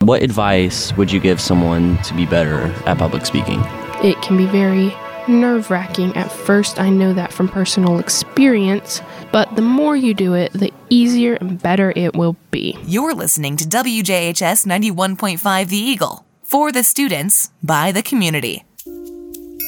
What advice would you give someone to be better at public speaking? It can be very nerve-wracking at first. I know that from personal experience, but the more you do it, the easier and better it will be. You're listening to WJHS 91.5 The Eagle. For the students, by the community.